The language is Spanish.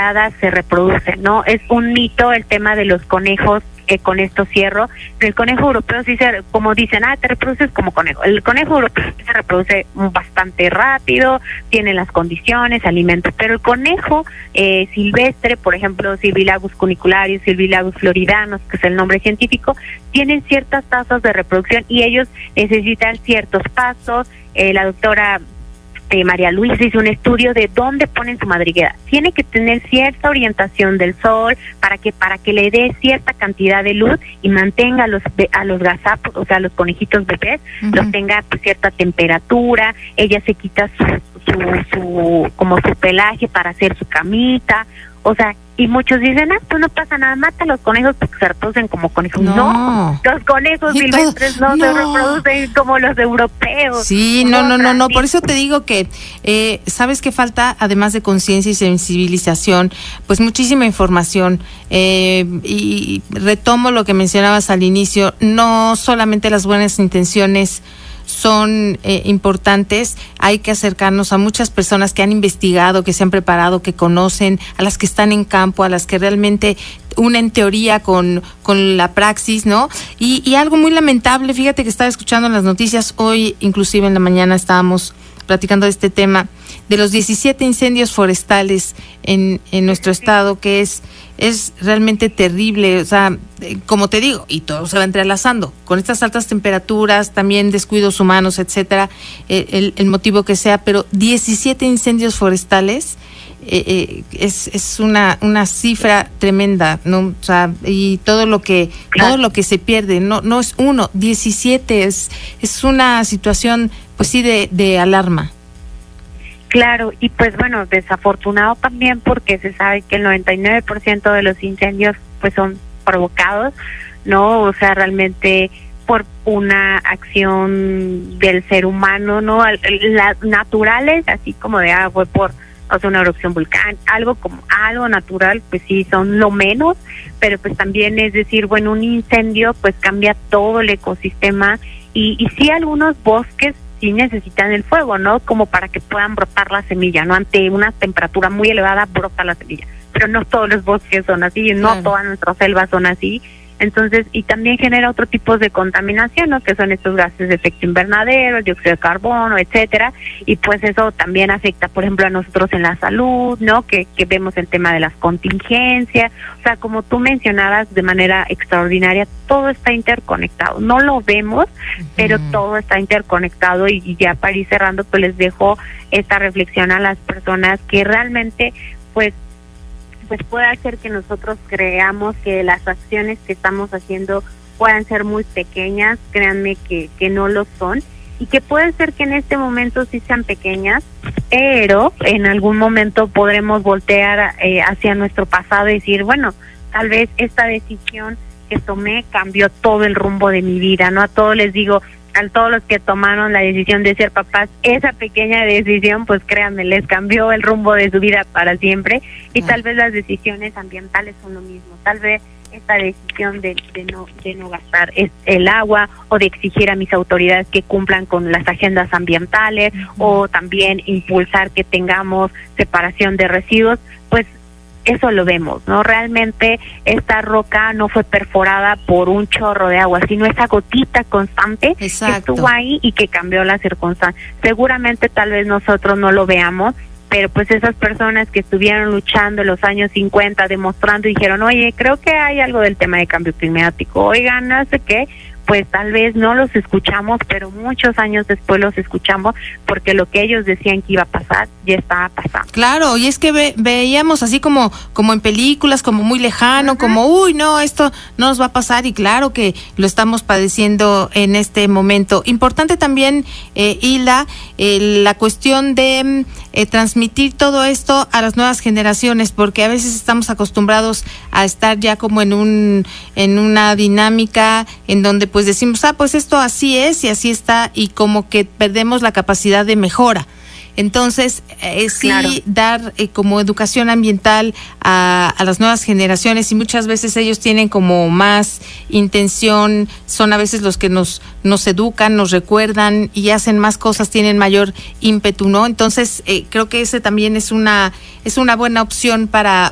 temporada se reproducen, ¿no? Es un mito el tema de los conejos, con esto cierro. El conejo europeo sí como dicen, te reproduces como conejo. El conejo europeo se reproduce bastante rápido, tiene las condiciones, alimentos, pero el conejo silvestre, por ejemplo, Silvilagus cunicularis, Silvilagus floridanus, que es el nombre científico, tienen ciertas tasas de reproducción y ellos necesitan ciertos pasos. La doctora María Luisa hizo un estudio de dónde ponen su madriguera. Tiene que tener cierta orientación del sol para que le dé cierta cantidad de luz y mantenga a los gazapos, o sea, los conejitos bebés, los tenga a cierta temperatura. Ella se quita su pelaje para hacer su camita. O sea, y muchos dicen, pues no pasa nada, mata a los conejos porque se reproducen como conejos. No, los conejos silvestres no se reproducen como los europeos. Sí, no. Por eso te digo que, ¿sabes qué falta? Además de conciencia y sensibilización, pues muchísima información. Y retomo lo que mencionabas al inicio, no solamente las buenas intenciones son importantes, hay que acercarnos a muchas personas que han investigado, que se han preparado, que conocen, a las que están en campo, a las que realmente unen teoría con la praxis, ¿no? Y algo muy lamentable, fíjate que estaba escuchando en las noticias, hoy inclusive en la mañana estábamos platicando de este tema, de los 17 incendios forestales en nuestro estado, que es realmente terrible. O sea, como te digo, y todo se va entrelazando con estas altas temperaturas, también descuidos humanos, etcétera, el motivo que sea, pero 17 incendios forestales es una cifra tremenda, ¿no? O sea, y todo lo que se pierde, no es 17, es una situación, pues sí, de alarma. Claro, y pues bueno, desafortunado también porque se sabe que el 99% de los incendios pues son provocados, ¿no? O sea, realmente por una acción del ser humano, ¿no? Las naturales, así como de agua, una erupción volcán, algo natural, pues sí, son lo menos, pero pues también es decir, bueno, un incendio pues cambia todo el ecosistema y sí algunos bosques sí necesitan el fuego, ¿no? Como para que puedan brotar la semilla, ¿no? Ante una temperatura muy elevada brota la semilla, pero no todos los bosques son así, no todas nuestras selvas son así. Entonces, y también genera otro tipo de contaminación, ¿no? Que son estos gases de efecto invernadero, el dióxido de carbono, etcétera, y pues eso también afecta, por ejemplo, a nosotros en la salud, ¿no? Que vemos el tema de las contingencias, o sea, como tú mencionabas de manera extraordinaria, todo está interconectado, no lo vemos, pero todo está interconectado y ya para ir cerrando, pues les dejo esta reflexión a las personas que realmente, pues puede hacer que nosotros creamos que las acciones que estamos haciendo puedan ser muy pequeñas, créanme que no lo son, y que puede ser que en este momento sí sean pequeñas, pero en algún momento podremos voltear hacia nuestro pasado y decir, bueno, tal vez esta decisión que tomé cambió todo el rumbo de mi vida, ¿no? A todos les digo, a todos los que tomaron la decisión de ser papás, esa pequeña decisión, pues créanme, les cambió el rumbo de su vida para siempre, y tal vez las decisiones ambientales son lo mismo, tal vez esta decisión de no gastar el agua, o de exigir a mis autoridades que cumplan con las agendas ambientales, o también impulsar que tengamos separación de residuos, pues eso lo vemos, ¿no? Realmente esta roca no fue perforada por un chorro de agua, sino esa gotita constante que estuvo ahí y que cambió la circunstancia. Seguramente tal vez nosotros no lo veamos, pero pues esas personas que estuvieron luchando en los años 50, demostrando y dijeron, oye, creo que hay algo del tema de cambio climático, oigan, no sé qué, pues tal vez no los escuchamos, pero muchos años después los escuchamos, porque lo que ellos decían que iba a pasar, ya estaba pasando. Claro, y es que veíamos así como en películas, como muy lejano, como, uy, no, esto no nos va a pasar, y claro que lo estamos padeciendo en este momento. Importante también, Hilda, la cuestión de transmitir todo esto a las nuevas generaciones, porque a veces estamos acostumbrados a estar ya como en una dinámica en donde pues decimos, pues esto así es y así está, y como que perdemos la capacidad de mejora. Entonces, sí, claro, dar como educación ambiental a las nuevas generaciones, y muchas veces ellos tienen como más intención, son a veces los que nos educan, nos recuerdan y hacen más cosas, tienen mayor ímpetu, ¿no? Entonces, creo que ese también es una buena opción para